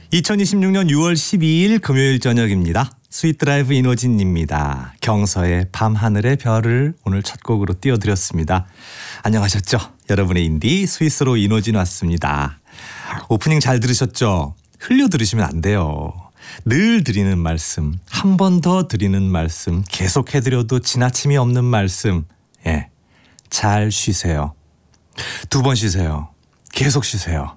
2026년 6월 12일 금요일 저녁입니다. 스윗드라이브 이노진입니다. 경서의 밤하늘의 별을 오늘 첫 곡으로 띄워드렸습니다. 안녕하셨죠? 여러분의 인디 스위스로 이노진 왔습니다. 오프닝 잘 들으셨죠? 흘려 들으시면 안 돼요. 늘 드리는 말씀, 한 번 더 드리는 말씀, 계속 해드려도 지나침이 없는 말씀. 예, 잘 쉬세요. 2번 쉬세요. 계속 쉬세요.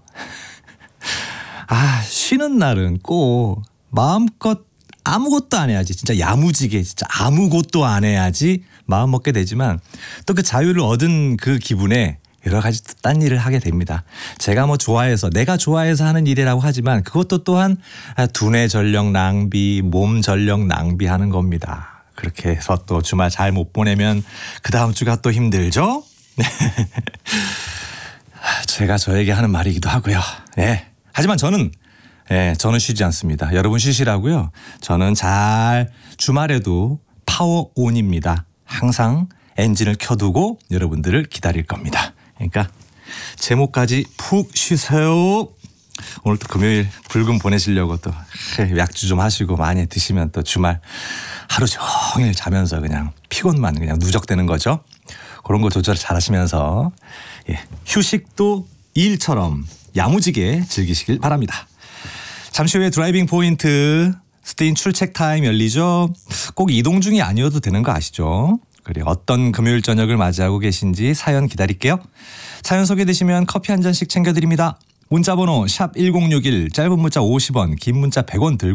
쉬는 날은 꼭 마음껏 아무것도 안 해야지. 진짜 야무지게 진짜 아무것도 안 해야지 마음 먹게 되지만 또 그 자유를 얻은 그 기분에 여러 가지 딴 일을 하게 됩니다. 제가 좋아해서 내가 좋아해서 하는 일이라고 하지만 그것도 또한 두뇌 전력 낭비, 몸 전력 낭비하는 겁니다. 그렇게 해서 또 주말 잘 못 보내면 그 다음 주가 또 힘들죠? 제가 저에게 하는 말이기도 하고요. 네. 하지만 저는 쉬지 않습니다. 여러분 쉬시라고요. 저는 잘 주말에도 파워온입니다. 항상 엔진을 켜두고 여러분들을 기다릴 겁니다. 그러니까 제목까지 푹 쉬세요. 오늘 또 금요일 불금 보내시려고 또 약주 좀 하시고 많이 드시면 또 주말 하루 종일 자면서 그냥 피곤만 그냥 누적되는 거죠. 그런 거 조절 잘 하시면서 휴식도 일처럼 야무지게 즐기시길 바랍니다. 잠시 후에 드라이빙 포인트 스테인 출첵 타임 열리죠. 꼭 이동 중이 아니어도 되는 거 아시죠? 그리고 어떤 금요일 저녁을 맞이하고 계신지 사연 기다릴게요. 사연 소개되시면 커피 한 잔씩 챙겨드립니다. 문자번호 샵 1061 짧은 문자 50원 긴 문자 100원 들고